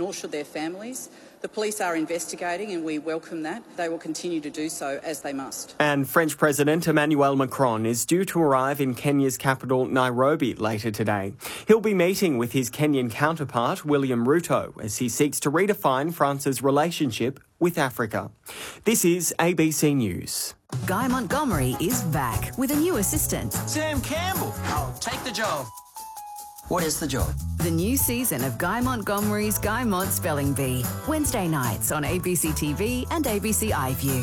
nor should their families. The police are investigating and we welcome that. They will continue to do so as they must. And French President Emmanuel Macron is due to arrive in Kenya's capital, Nairobi, later today. He'll be meeting with his Kenyan counterpart, William Ruto, as he seeks to redefine France's relationship with Africa. This is ABC News. Guy Montgomery is back with a new assistant. Sam Campbell. I'll take the job. What is the job? The new season of Guy Montgomery's Guy Mont Spelling Bee. Wednesday nights on ABC TV and ABC iView.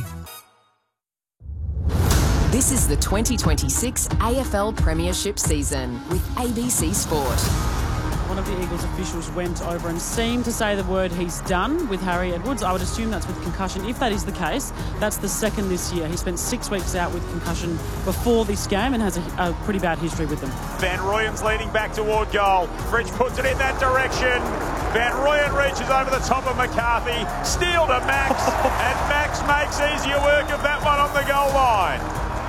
This is the 2026 AFL Premiership season with ABC Sport. One of the Eagles officials went over and seemed to say the word he's done with Harry Edwards. I would assume that's with concussion. If that is the case, that's the second this year. He spent 6 weeks out with concussion before this game and has a pretty bad history with them. Van Rooyen's leading back toward goal. Fritsch puts it in that direction. Van Rooyen reaches over the top of McCarthy. Steal to Max. And Max makes easier work of that one on the goal line.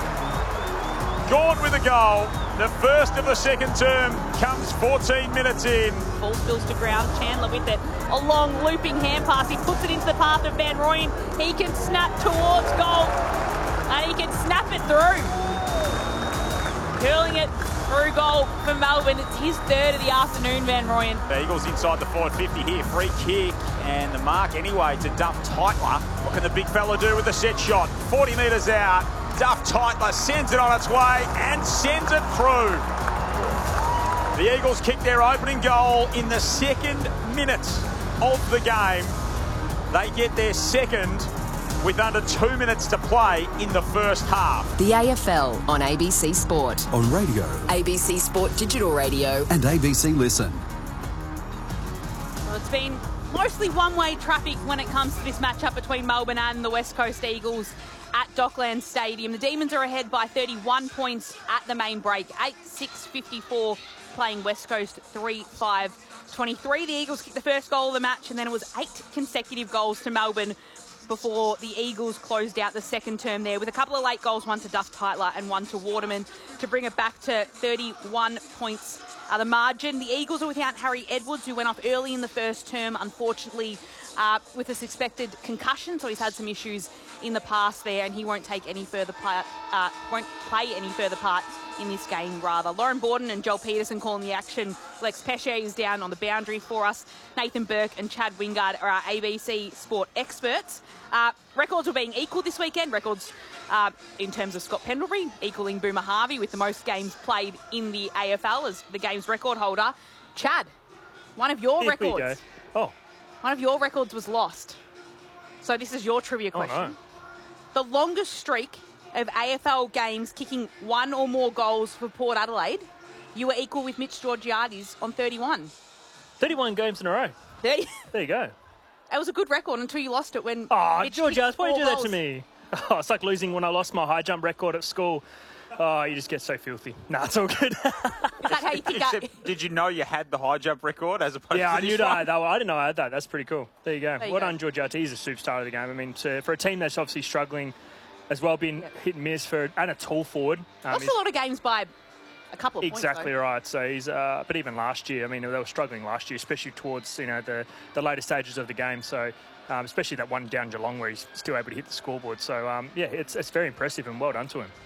Gone with a goal. The first of the second term comes 14 minutes in. Ball spills to ground. Chandler with it. A long looping hand pass. He puts it into the path of Van Rooyen. He can snap towards goal. And he can snap it through. Curling it through goal for Melbourne. It's his third of the afternoon, Van Rooyen. The Eagles inside the forward 50 here. Free kick. And the mark anyway to Duff Tytler. What can the big fella do with the set shot? 40 metres out. Duff Tytler sends it on its way and sends it through. The Eagles kick their opening goal in the second minute of the game. They get their second with under 2 minutes to play in the first half. The AFL on ABC Sport. On radio. ABC Sport Digital Radio. And ABC Listen. Well, it's been mostly one-way traffic when it comes to this matchup between Melbourne and the West Coast Eagles at Docklands Stadium. The Demons are ahead by 31 points at the main break. 8-6-54 playing West Coast 3-5-23. The Eagles kicked the first goal of the match and then it was 8 consecutive goals to Melbourne before the Eagles closed out the second term there with a couple of late goals, one to Duff Tytler and one to Waterman to bring it back to 31 points. The margin. The Eagles are without Harry Edwards, who went off early in the first term, unfortunately, with a suspected concussion. So he's had some issues in the past there, and he won't take any further part. Won't play any further part in this game. Rather, Lauren Borden and Joel Peterson calling the action. Lex Pesce is down on the boundary for us. Nathan Burke and Chad Wingard are our ABC Sport experts. Records were being equal this weekend. Records in terms of Scott Pendlebury equaling Boomer Harvey with the most games played in the AFL as the game's record holder. Chad, one of your records. One of your records was lost. So this is your trivia question. Oh, no. The longest streak of AFL games kicking one or more goals for Port Adelaide, you were equal with Mitch Georgiades on 31. 31 games in a row. 30. There you go. It was a good record until you lost it when Mitch Georgiades, why kicked do you do 4 that to me? Oh, it's like losing when I lost my high jump record at school. Oh, you just get so filthy. Nah, it's all good. Is that how you pick up? Did you know you had the high jump record as opposed to I this knew one? that. I didn't know I had that. That's pretty cool. There you go. There you Well go. done, Georgiades. He's a superstar of the game. I mean, for a team that's obviously struggling as well, been hit and miss and a tall forward. Lost a lot of games by a couple of points. Exactly right. So he's, but even last year, I mean, they were struggling last year, especially towards the later stages of the game. So especially that one down Geelong where he's still able to hit the scoreboard. So it's very impressive and well done to him.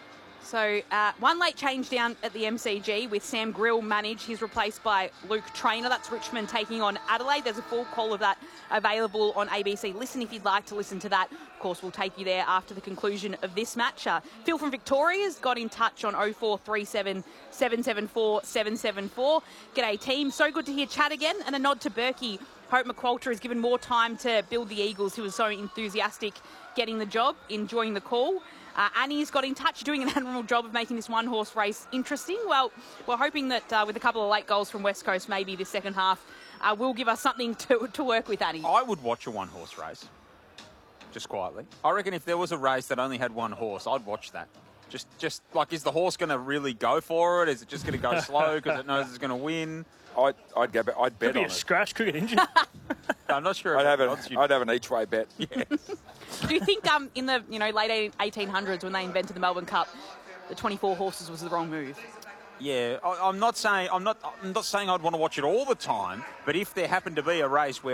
So one late change down at the MCG with Sam Grill managed. He's replaced by Luke Traynor. That's Richmond taking on Adelaide. There's a full call of that available on ABC Listen if you'd like to listen to that. Of course, we'll take you there after the conclusion of this match. Phil from Victoria's got in touch on 0437 774 774. G'day, team. So good to hear chat again. And a nod to Berkey. Hope McQualter has given more time to build the Eagles, who was so enthusiastic getting the job, enjoying the call. Annie's got in touch, doing an admirable job of making this one-horse race interesting. Well, we're hoping that with a couple of late goals from West Coast, maybe this second half will give us something to work with, Annie. I would watch a one-horse race, just quietly. I reckon if there was a race that only had one horse, I'd watch that. Just like, is the horse going to really go for it? Is it just going to go slow because it knows it's going to win? I'd bet Could be on a it. scratch, could get injured. I'm not sure. I'd have an each-way bet. Yeah. Do you think in the late 1800s when they invented the Melbourne Cup, the 24 horses was the wrong move? Yeah, I'm not saying I'd want to watch it all the time, but if there happened to be a race where